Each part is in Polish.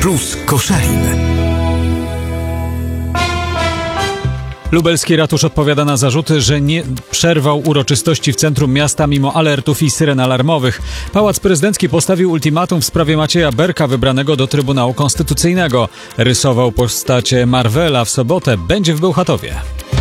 Plus Koszalin. Lubelski ratusz odpowiada na zarzuty, że nie przerwał uroczystości w centrum miasta mimo alertów i syren alarmowych. Pałac Prezydencki postawił ultimatum w sprawie Macieja Berka, wybranego do Trybunału Konstytucyjnego. Rysował postacie Marvela w sobotę. Będzie w Bełchatowie.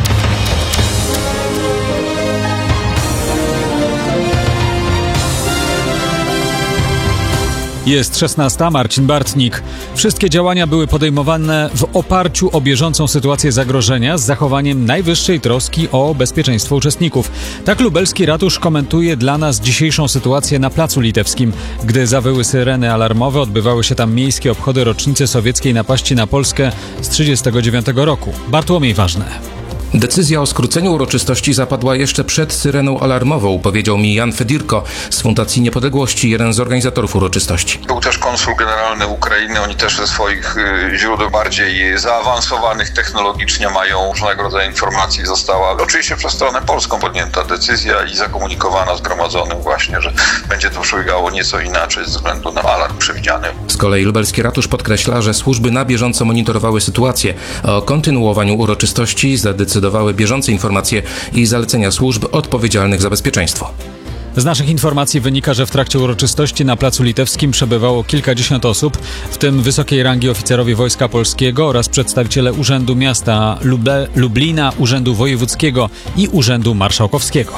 Jest 16. Marcin Bartnik. Wszystkie działania były podejmowane w oparciu o bieżącą sytuację zagrożenia z zachowaniem najwyższej troski o bezpieczeństwo uczestników. Tak lubelski ratusz komentuje dla nas dzisiejszą sytuację na Placu Litewskim. Gdy zawyły syreny alarmowe, odbywały się tam miejskie obchody rocznicy sowieckiej napaści na Polskę z 1939 roku. Bartłomiej Ważne. Decyzja o skróceniu uroczystości zapadła jeszcze przed syreną alarmową, powiedział mi Jan Fedirko z Fundacji Niepodległości, jeden z organizatorów uroczystości. Był też konsul generalny Ukrainy, oni też ze swoich źródeł bardziej zaawansowanych technologicznie mają różnego rodzaju informacji. Została oczywiście przez stronę polską podjęta decyzja i zakomunikowana zgromadzonym właśnie, że będzie to przebiegało nieco inaczej ze względu na alarm przewidziany. Z kolei lubelski ratusz podkreśla, że służby na bieżąco monitorowały sytuację. O kontynuowaniu uroczystości zadecydowały bieżące informacje i zalecenia służb odpowiedzialnych za bezpieczeństwo. Z naszych informacji wynika, że w trakcie uroczystości na Placu Litewskim przebywało kilkadziesiąt osób, w tym wysokiej rangi oficerowie Wojska Polskiego oraz przedstawiciele Urzędu Miasta Lublina, Urzędu Wojewódzkiego i Urzędu Marszałkowskiego.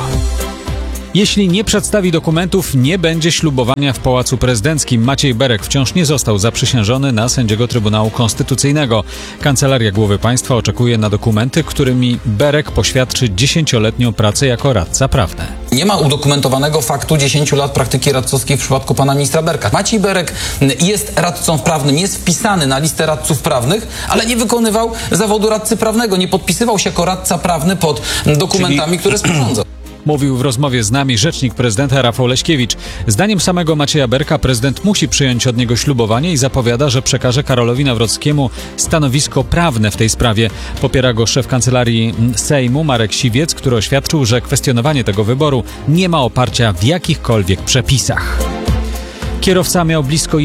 Jeśli nie przedstawi dokumentów, nie będzie ślubowania w Pałacu Prezydenckim. Maciej Berek wciąż nie został zaprzysiężony na sędziego Trybunału Konstytucyjnego. Kancelaria Głowy Państwa oczekuje na dokumenty, którymi Berek poświadczy 10-letnią pracę jako radca prawny. Nie ma udokumentowanego faktu 10 lat praktyki radcowskiej w przypadku pana ministra Berka. Maciej Berek jest radcą prawnym, jest wpisany na listę radców prawnych, ale nie wykonywał zawodu radcy prawnego. Nie podpisywał się jako radca prawny pod dokumentami, które sporządzał. Mówił w rozmowie z nami rzecznik prezydenta Rafał Leśkiewicz. Zdaniem samego Macieja Berka prezydent musi przyjąć od niego ślubowanie i zapowiada, że przekaże Karolowi Nawrockiemu stanowisko prawne w tej sprawie. Popiera go szef Kancelarii Sejmu Marek Siwiec, który oświadczył, że kwestionowanie tego wyboru nie ma oparcia w jakichkolwiek przepisach. Kierowca miał blisko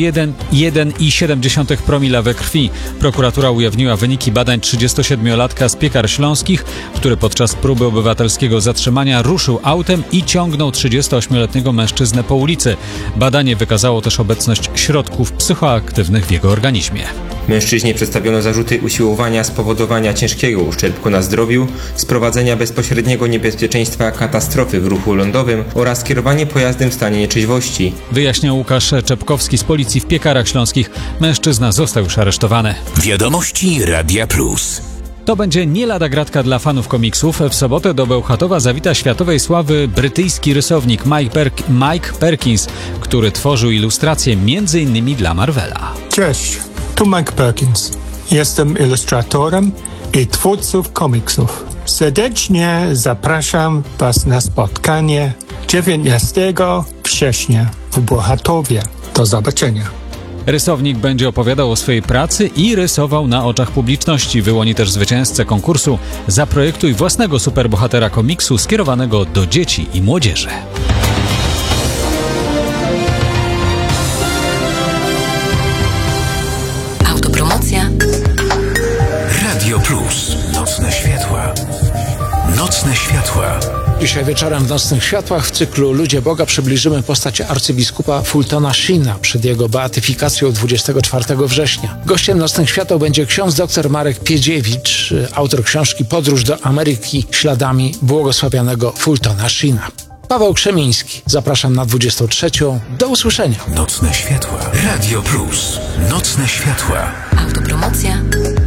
1,7 promila we krwi. Prokuratura ujawniła wyniki badań 37-latka z Piekar Śląskich, który podczas próby obywatelskiego zatrzymania ruszył autem i ciągnął 38-letniego mężczyznę po ulicy. Badanie wykazało też obecność środków psychoaktywnych w jego organizmie. Mężczyźnie przedstawiono zarzuty usiłowania spowodowania ciężkiego uszczerbku na zdrowiu, sprowadzenia bezpośredniego niebezpieczeństwa katastrofy w ruchu lądowym oraz kierowanie pojazdem w stanie nietrzeźwości. Wyjaśniał Łukasz Czepkowski z Policji w Piekarach Śląskich. Mężczyzna został już aresztowany. Wiadomości Radia Plus. To będzie nie lada gratka dla fanów komiksów. W sobotę do Bełchatowa zawita światowej sławy brytyjski rysownik Mike Perkins, który tworzył ilustracje m.in. dla Marvela. Cześć, tu Mike Perkins. Jestem ilustratorem i twórcą komiksów. Serdecznie zapraszam Was na spotkanie 19 września w Bełchatowie. Do zobaczenia. Rysownik będzie opowiadał o swojej pracy i rysował na oczach publiczności. Wyłoni też zwycięzcę konkursu Zaprojektuj własnego superbohatera komiksu skierowanego do dzieci i młodzieży. Autopromocja. Radio Plus. Nocne światła. Nocne światła. Dzisiaj wieczorem w Nocnych Światłach w cyklu Ludzie Boga przybliżymy postać arcybiskupa Fultona Sheena przed jego beatyfikacją 24 września. Gościem Nocnych Światł będzie ksiądz dr Marek Piedziewicz, autor książki Podróż do Ameryki śladami błogosławionego Fultona Sheena. Paweł Krzemiński. Zapraszam na 23. Do usłyszenia. Nocne światła. Radio Plus. Nocne światła. Autopromocja.